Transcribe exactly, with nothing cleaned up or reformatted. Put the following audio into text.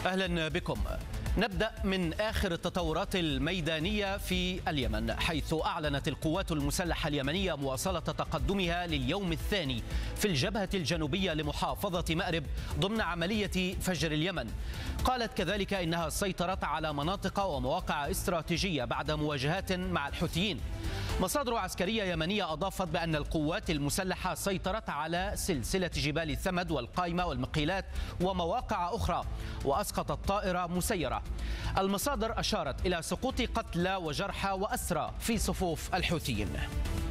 أهلا بكم. نبدأ من آخر التطورات الميدانية في اليمن، حيث أعلنت القوات المسلحة اليمنية مواصلة تقدمها لليوم الثاني في الجبهة الجنوبية لمحافظة مأرب ضمن عملية فجر اليمن. قالت كذلك إنها سيطرت على مناطق ومواقع استراتيجية بعد مواجهات مع الحوثيين. مصادر عسكرية يمنية أضافت بأن القوات المسلحة سيطرت على سلسلة جبال الثمد والقايمة والمقيلات ومواقع أخرى، وأسقطت طائرة مسيرة. المصادر أشارت إلى سقوط قتلى وجرحى وأسرى في صفوف الحوثيين.